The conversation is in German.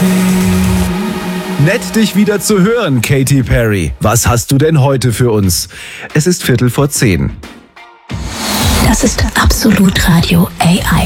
Nett, dich wieder zu hören, Katy Perry. Was hast du denn heute für uns? Es ist 9:15. Das ist Absolut Radio AI.